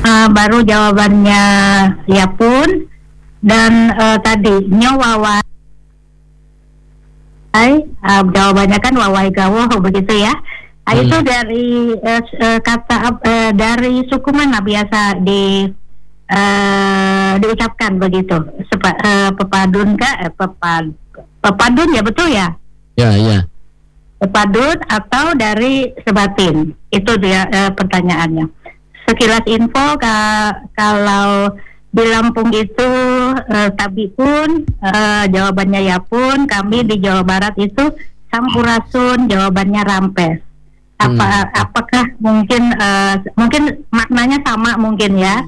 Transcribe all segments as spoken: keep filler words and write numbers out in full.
Uh, baru jawabannya ya pun, dan uh, tadi nyawawai, uh, jawabannya kan wawai gawo begitu ya. Uh, hmm. Itu dari uh, uh, kata uh, dari suku mana biasa di uh, diucapkan begitu? Sepa, uh, pepadun kah? Eh, pepad, pepadun ya, betul ya? Ya, ya. Pepadun atau dari sebatin? Itu dia uh, pertanyaannya. Sekilas info, ka, kalau di Lampung itu uh, tabi pun, uh, jawabannya ya pun. Kami di Jawa Barat itu sampurasun, jawabannya rampes. Apa hmm. apakah mungkin uh, mungkin maknanya sama mungkin ya?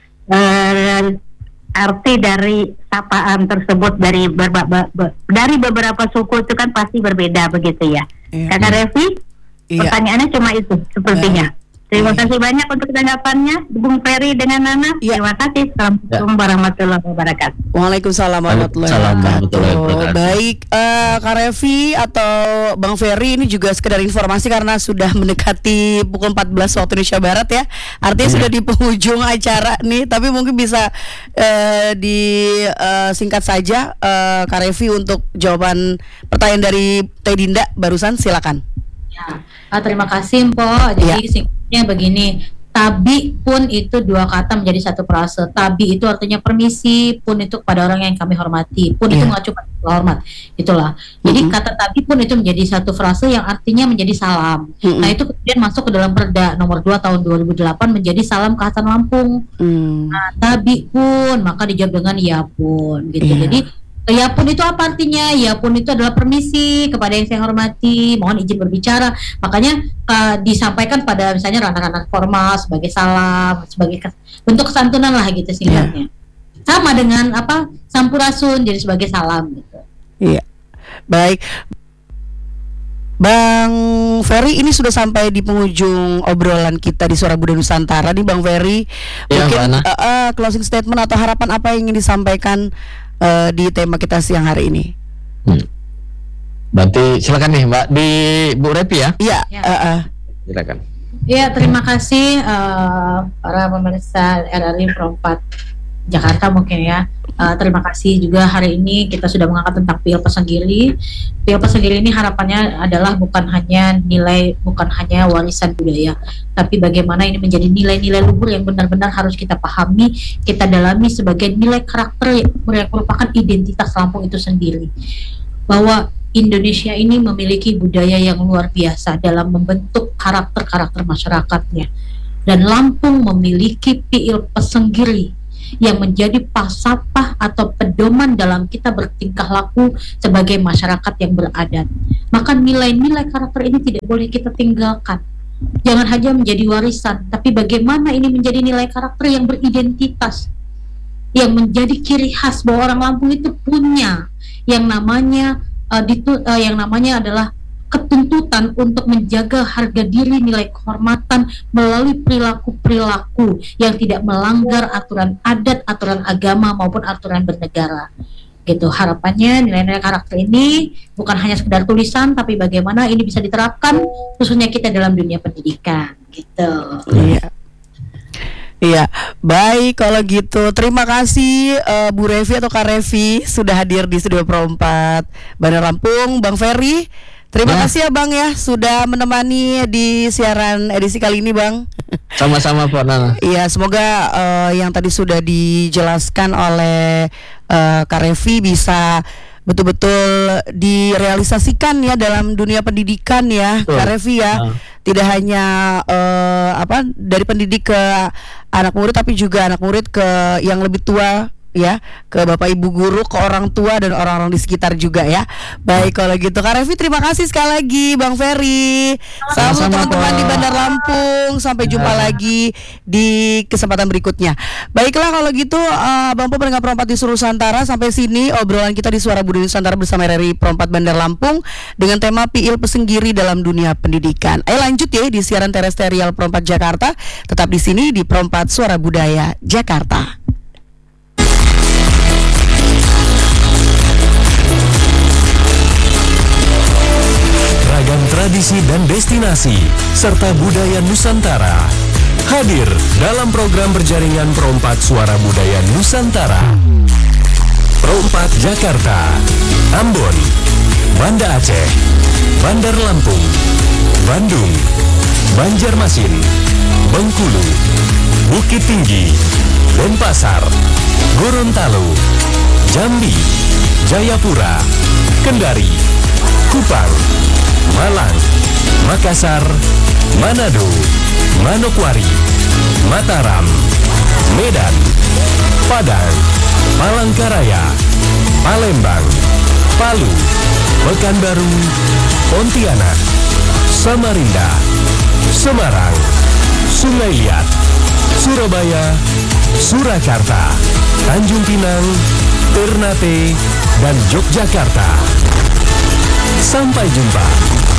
Uh, arti dari sapaan tersebut dari berba, be, be, dari beberapa suku itu kan pasti berbeda begitu ya. Iya. Kakak Revi, iya. Pertanyaannya cuma itu sepertinya. Terima kasih banyak untuk tanggapannya, Bung Ferry dengan Nana. Ya. Terima kasih. Assalamualaikum warahmatullahi wabarakatuh. Waalaikumsalam warahmatullahi wabarakatuh. Baik, uh, Kak Revi atau Bang Ferry, ini juga sekedar informasi karena sudah mendekati pukul empat belas waktu Indonesia Barat ya. Artinya ya. Sudah di penghujung acara nih, tapi mungkin bisa uh, disingkat uh, saja uh, Kak Revi untuk jawaban pertanyaan dari Teh Dinda barusan, silakan. Ya, uh, terima kasih Mpo. Jadi ya. Singkatnya begini, tabi pun itu dua kata menjadi satu frase. Tabi itu artinya permisi, pun itu kepada orang yang kami hormati. Pun yeah. itu nggak cuma hormat, itulah. Jadi mm-hmm. kata tabi pun itu menjadi satu frase yang artinya menjadi salam. Mm-hmm. Nah itu kemudian masuk ke dalam Perda nomor dua tahun dua ribu delapan menjadi salam khasan Lampung. Mm. Nah tabi pun maka dijawab dengan ya pun, gitu. Yeah. Jadi ya pun itu apa artinya? Ya pun itu adalah permisi kepada yang saya hormati, mohon izin berbicara. Makanya uh, disampaikan pada misalnya ranah-ranah formal sebagai salam, sebagai kes- bentuk kesantunan lah gitu singkatnya. Yeah. Sama dengan apa? Sampurasun jadi sebagai salam gitu. Iya. Yeah. Baik. Bang Ferry, ini sudah sampai di penghujung obrolan kita di Suara Budaya Nusantara nih Bang Ferry. Ya, mungkin uh, uh, closing statement atau harapan apa yang ingin disampaikan Uh, di tema kita siang hari ini. Hmm. Berarti silakan nih Mbak di Bu Revi ya. Iya. Ya. Uh, uh. Silakan. Iya, terima kasih uh, para pemirsa R R I Perempat Jakarta mungkin ya. Uh, terima kasih juga hari ini kita sudah mengangkat tentang P I L Pesanggiri. P I L Pesanggiri ini harapannya adalah bukan hanya nilai, bukan hanya warisan budaya, tapi bagaimana ini menjadi nilai-nilai luhur yang benar-benar harus kita pahami, kita dalami sebagai nilai karakter yang merupakan identitas Lampung itu sendiri. Bahwa Indonesia ini memiliki budaya yang luar biasa dalam membentuk karakter-karakter masyarakatnya. Dan Lampung memiliki P I L Pesanggiri yang menjadi falsafah atau pedoman dalam kita bertingkah laku sebagai masyarakat yang beradat. Maka nilai-nilai karakter ini tidak boleh kita tinggalkan. Jangan hanya menjadi warisan, tapi bagaimana ini menjadi nilai karakter yang beridentitas, yang menjadi ciri khas bahwa orang Lampung itu punya yang namanya uh, ditu- uh, yang namanya adalah ketuntutan untuk menjaga harga diri, nilai kehormatan melalui perilaku-perilaku yang tidak melanggar aturan adat, aturan agama maupun aturan bernegara. Gitu harapannya nilai-nilai karakter ini bukan hanya sekedar tulisan, tapi bagaimana ini bisa diterapkan khususnya kita dalam dunia pendidikan. Gitu. Iya. Iya, baik kalau gitu. Terima kasih uh, Bu Revi atau Kak Revi sudah hadir di Studio Perempat Bandar Lampung. Bang Ferry, terima ya. kasih ya Bang ya sudah menemani di siaran edisi kali ini Bang. Sama-sama Pak Nana. Iya, semoga uh, yang tadi sudah dijelaskan oleh uh, Kak Revi bisa betul-betul direalisasikan ya dalam dunia pendidikan ya, Kak Revi ya. Nah. Tidak hanya uh, apa dari pendidik ke anak murid, tapi juga anak murid ke yang lebih tua ya, ke bapak ibu guru, ke orang tua dan orang-orang di sekitar juga ya. Baik kalau gitu Kak Revi, terima kasih sekali lagi Bang Ferry. Salam teman-teman di Bandar Lampung. Sampai jumpa lagi di kesempatan berikutnya. Baiklah kalau gitu uh, Bang Po pendengar Perempat di seluruh Nusantara, sampai sini obrolan kita di Suara Budaya Nusantara bersama R R I Perempat Bandar Lampung dengan tema P I L Pesanggiri dalam dunia pendidikan. Ayo lanjut ya di siaran terestrial Perempat Jakarta. Tetap di sini di Perempat Suara Budaya Jakarta. Ragam tradisi dan destinasi serta budaya Nusantara hadir dalam program berjaringan Perompak Suara Budaya Nusantara. Perompak Jakarta, Ambon, Banda Aceh, Bandar Lampung, Bandung, Banjarmasin, Bengkulu, Bukit Tinggi, Denpasar, Gorontalo, Jambi, Jayapura, Kendari, Kupang, Malang, Makassar, Manado, Manokwari, Mataram, Medan, Padang, Palangkaraya, Palembang, Palu, Pekanbaru, Pontianak, Samarinda, Semarang, Sungai Liat, Surabaya, Surakarta, Tanjung Pinang, Ternate, dan Yogyakarta. Sampai jumpa.